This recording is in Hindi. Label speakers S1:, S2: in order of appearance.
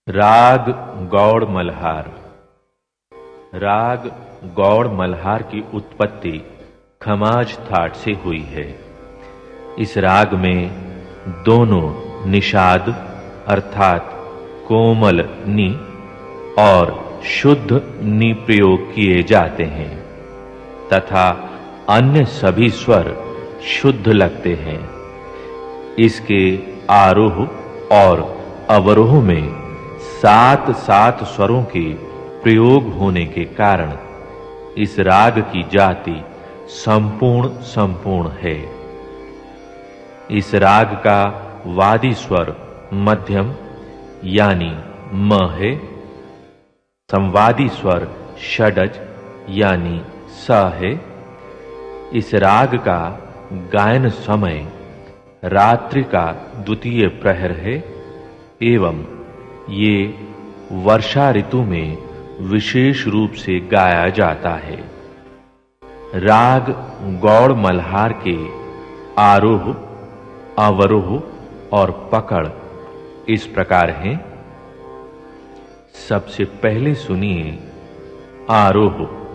S1: राग गौड़ मल्हार। राग गौड़ मल्हार की उत्पत्ति खमाज थाट से हुई है। इस राग में दोनों निषाद अर्थात कोमल नि और शुद्ध नि प्रयोग किए जाते हैं तथा अन्य सभी स्वर शुद्ध लगते हैं। इसके आरोह और अवरोह में 7-7 स्वरों के प्रयोग होने के कारण इस राग की जाति संपूर्ण है। इस राग का वादी स्वर मध्यम यानी म है। संवादी स्वर षडज यानी स है। इस राग का गायन समय रात्रि का द्वितीय प्रहर है एवं ये वर्षा ऋतु में विशेष रूप से गाया जाता है। राग गौड़ मल्हार के आरोह, अवरोह और पकड़ इस प्रकार हैं। सबसे पहले सुनिए आरोह।